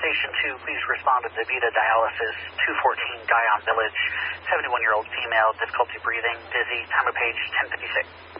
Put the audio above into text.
patient 2, please respond to DaVita Dialysis, 214 Guyon Village, 71-year-old female, difficulty breathing, dizzy, time of page 10:56.